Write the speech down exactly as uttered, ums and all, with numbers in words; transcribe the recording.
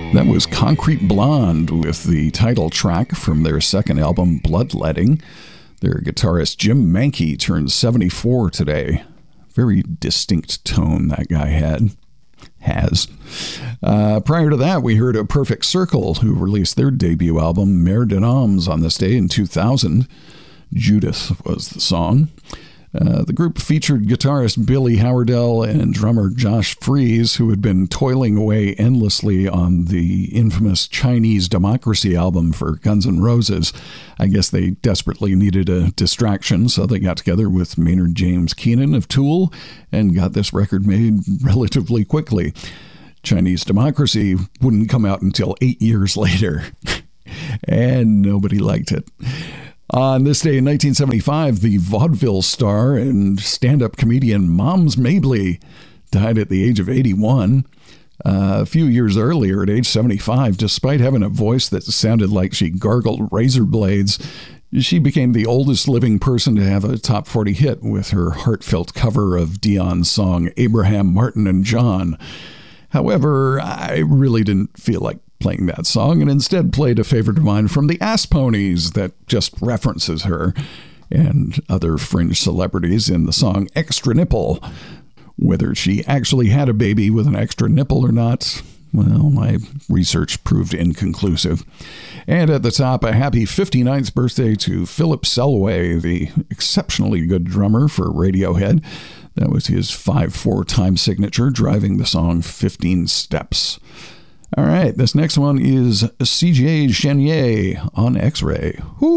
That was Concrete Blonde with the title track from their second album, Bloodletting. Their guitarist Jim Mankey turned seventy-four today. Very distinct tone that guy had. Has. Uh, prior to that, we heard of Perfect Circle, who released their debut album, Mère de Noms, on this day in two thousand. Judith was the song. Uh, the group featured guitarist Billy Howerdel and drummer Josh Freese, who had been toiling away endlessly on the infamous Chinese Democracy album for Guns N' Roses. I guess they desperately needed a distraction, so they got together with Maynard James Keenan of Tool and got this record made relatively quickly. Chinese Democracy wouldn't come out until eight years later, and nobody liked it. On this day in nineteen seventy-five, the vaudeville star and stand-up comedian Moms Mabley died at the age of eighty-one. Uh, a few years earlier, at age seventy-five, despite having a voice that sounded like she gargled razor blades, she became the oldest living person to have a top forty hit with her heartfelt cover of Dion's song Abraham, Martin, and John. However, I really didn't feel like playing that song, and instead played a favorite of mine from the Ass Ponies that just references her and other fringe celebrities in the song Extra Nipple. Whether she actually had a baby with an extra nipple or not, well, my research proved inconclusive. And at the top, a happy fifty-ninth birthday to Philip Selway, the exceptionally good drummer for Radiohead. That was his five four time signature, driving the song fifteen Steps. All right, this next one is C J Chenier on X-Ray. Woo!